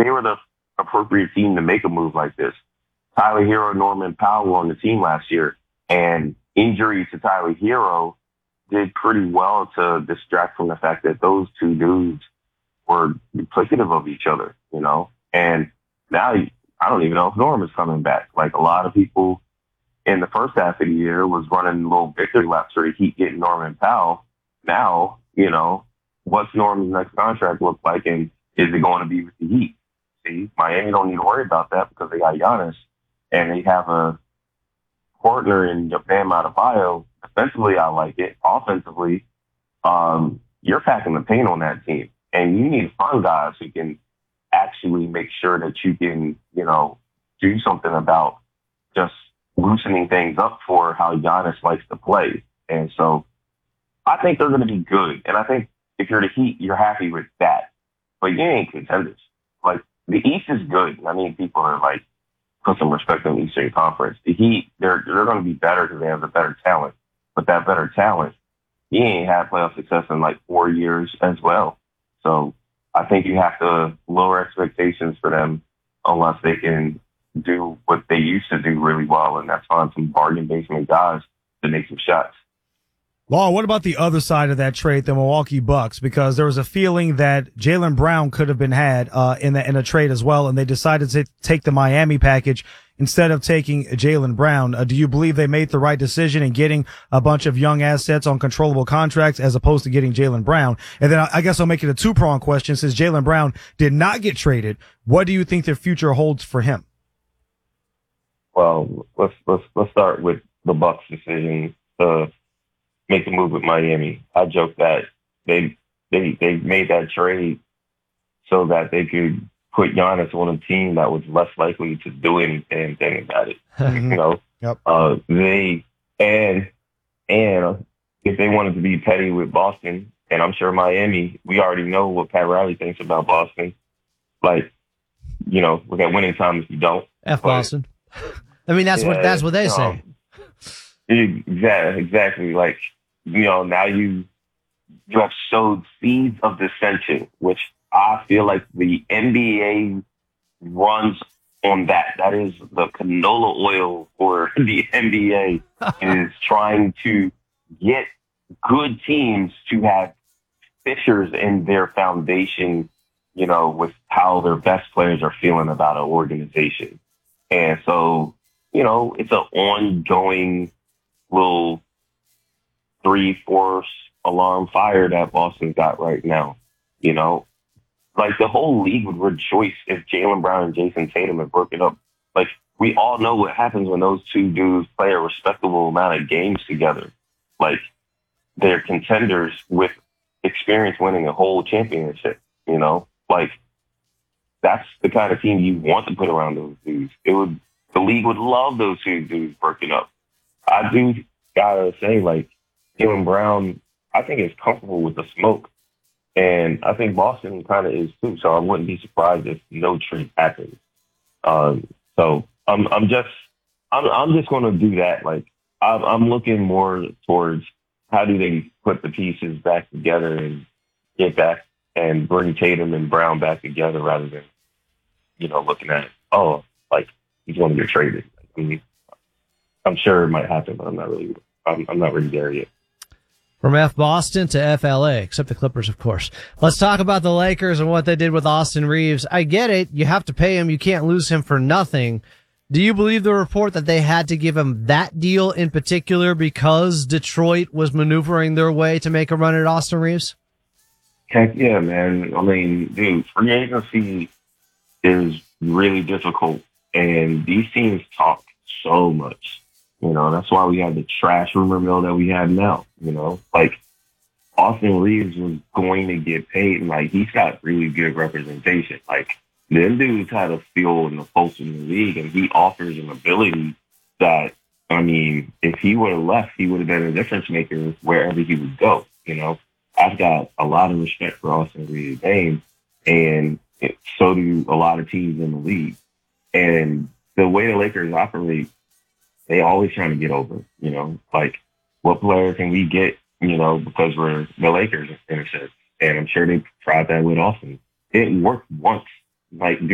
they were the appropriate team to make a move like this. Tyler Hero, Norman Powell were on the team last year, and injury to Tyler Hero did pretty well to distract from the fact that those two dudes were duplicative of each other, you know? And now I don't even know if Norm is coming back. Like, a lot of people in the first half of the year was running little victory laps for the Heat getting Norman Powell. Now, you know, what's Norm's next contract look like, and is it going to be with the Heat? See, Miami don't need to worry about that because they got Giannis, and they have a partner in Bam Adebayo. Defensively, I like it. Offensively, you're packing the paint on that team, and you need to find guys who can actually make sure that you can, you know, do something about just loosening things up for how Giannis likes to play. And so I think they're going to be good. And I think if you're the Heat, you're happy with that. But you ain't contenders. Like, the East is good. I mean, people are like, put some respect on the Eastern Conference. The Heat, they're going to be better because they have the better talent. But that better talent, he ain't had playoff success in like 4 years as well. So I think you have to lower expectations for them unless they can do what they used to do really well, and that's find some bargain basement guys to make some shots. Well, what about the other side of that trade, the Milwaukee Bucks? Because there was a feeling that Jaylen Brown could have been had in a trade as well, and they decided to take the Miami package instead of taking Jaylen Brown. Do you believe they made the right decision in getting a bunch of young assets on controllable contracts as opposed to getting Jaylen Brown? And then I guess I'll make it a two-pronged question. Since Jaylen Brown did not get traded, what do you think their future holds for him? Well, let's start with the Bucks' decision to make the move with Miami. I joke that they made that trade so that they could put Giannis on a team that was less likely to do anything about it. You know, Yep. And if they wanted to be petty with Boston, and I'm sure Miami, we already know what Pat Riley thinks about Boston. Like, you know, we got winning time if you don't. Boston. I mean, that's what they say. Exactly. Like, you know, now you have showed seeds of dissension, which I feel like the NBA runs on that. That is the canola oil for the NBA is trying to get good teams to have fissures in their foundation, you know, with how their best players are feeling about an organization. And so, you know, it's an ongoing little 3-4 alarm fire that Boston's got right now. You know, like, the whole league would rejoice if Jaylen Brown and Jason Tatum had broken up. Like, we all know what happens when those two dudes play a respectable amount of games together. Like, they're contenders with experience winning a whole championship, you know? Like, that's the kind of team you want to put around those dudes. The league would love those two dudes breaking up. I do gotta say, like, Jaylen Brown, I think, is comfortable with the smoke. And I think Boston kind of is too. So I wouldn't be surprised if no trade happens. So I'm just going to do that. Like, I'm looking more towards how do they put the pieces back together and get back and bring Tatum and Brown back together rather than, you know, looking at, oh, like, he's going to get traded. I mean, I'm sure it might happen, but I'm not really there yet. From F Boston to FLA, except the Clippers, of course. Let's talk about the Lakers and what they did with Austin Reeves. I get it. You have to pay him. You can't lose him for nothing. Do you believe the report that they had to give him that deal in particular because Detroit was maneuvering their way to make a run at Austin Reeves? Heck yeah, man. I mean, dude, free agency is really difficult, and these teams talk so much. You know, that's why we have the trash rumor mill that we have now. You know, like, Austin Reeves was going to get paid, and, like, he's got really good representation. Like, them dudes had a feel in the pulse in the league, and he offers an ability that, I mean, if he would have left, he would have been a difference maker wherever he would go. You know, I've got a lot of respect for Austin Reeves' game, and so do a lot of teams in the league. And the way the Lakers operate, they always trying to get over, you know, like, what player can we get, you know, because we're the Lakers in a sense. And I'm sure they tried that with Austin. It worked once. Like,